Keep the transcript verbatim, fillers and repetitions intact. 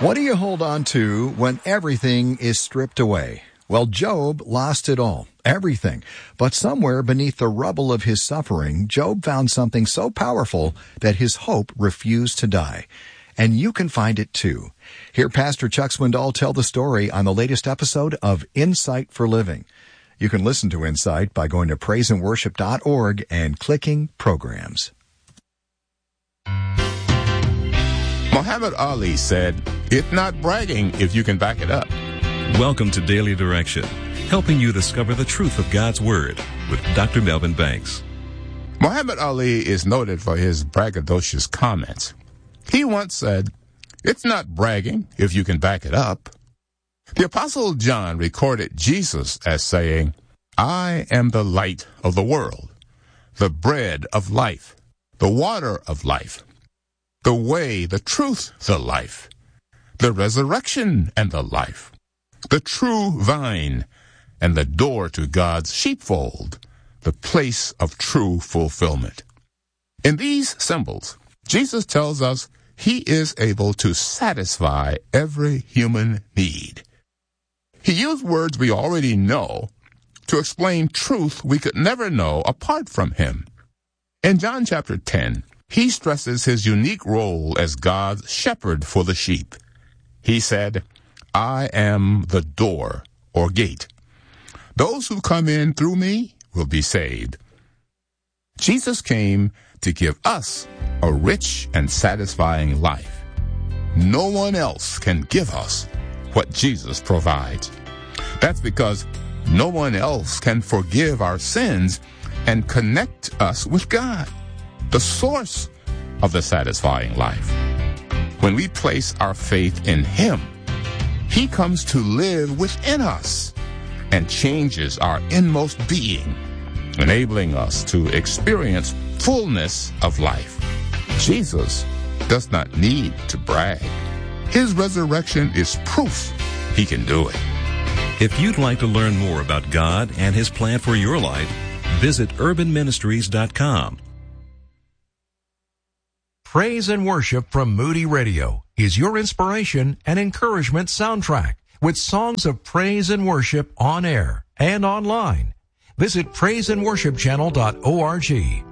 What do you hold on to when everything is stripped away? Well, Job lost it all, everything. But somewhere beneath the rubble of his suffering, Job found something so powerful that his hope refused to die. And you can find it too. Hear Pastor Chuck Swindoll tell the story on the latest episode of Insight for Living. You can listen to Insight by going to praise and worship dot org and clicking Programs. Muhammad Ali said, "It's not bragging if you can back it up." Welcome to Daily Direction, helping you discover the truth of God's Word with Doctor Melvin Banks. Muhammad Ali is noted for his braggadocious comments. He once said, "It's not bragging if you can back it up." The Apostle John recorded Jesus as saying, "I am the light of the world, the bread of life, the water of life, the way, the truth, the life, the resurrection and the life, the true vine, and the door to God's sheepfold, the place of true fulfillment." In these symbols, Jesus tells us he is able to satisfy every human need. He used words we already know to explain truth we could never know apart from him. In John chapter ten, he stresses his unique role as God's shepherd for the sheep. He said, "I am the door or gate. Those who come in through me will be saved." Jesus came to give us a rich and satisfying life. No one else can give us what Jesus provides. That's because no one else can forgive our sins and connect us with God, the source of the satisfying life. When we place our faith in him, he comes to live within us and changes our inmost being, enabling us to experience fullness of life. Jesus does not need to brag. His resurrection is proof he can do it. If you'd like to learn more about God and his plan for your life, visit urban ministries dot com. Praise and Worship from Moody Radio is your inspiration and encouragement soundtrack with songs of praise and worship on air and online. Visit praise and worship channel dot org.